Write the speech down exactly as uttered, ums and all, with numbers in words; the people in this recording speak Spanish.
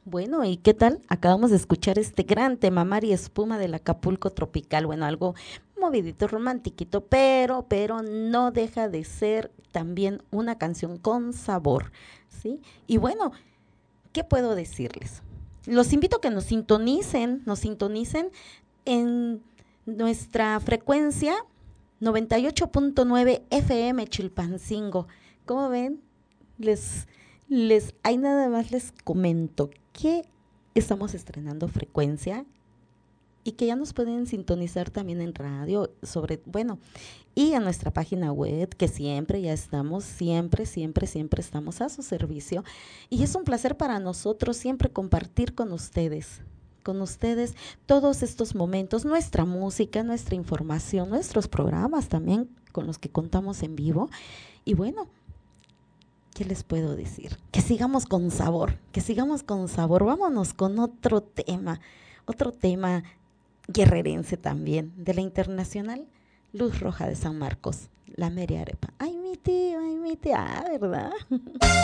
Bueno, ¿y qué tal? Acabamos de escuchar este gran tema, Mar y Espuma del Acapulco Tropical. Bueno, algo movidito, romantiquito, pero, pero no deja de ser también una canción con sabor, ¿sí? Y bueno, ¿qué puedo decirles? Los invito a que nos sintonicen, nos sintonicen en nuestra frecuencia noventa y ocho punto nueve F M Chilpancingo. ¿Cómo ven? Les, les, hay nada más les comento que estamos estrenando frecuencia y que ya nos pueden sintonizar también en radio, sobre, bueno, y en nuestra página web, que siempre ya estamos, siempre, siempre, siempre estamos a su servicio. Y es un placer para nosotros siempre compartir con ustedes, con ustedes todos estos momentos, nuestra música, nuestra información, nuestros programas también con los que contamos en vivo. Y bueno, ¿qué les puedo decir? Que sigamos con sabor, que sigamos con sabor. Vámonos con otro tema, otro tema guerrerense también, de la internacional Luz Roja de San Marcos, la Meria Arepa. Ay, mi tío, ay, mi tía, ah, ¿verdad?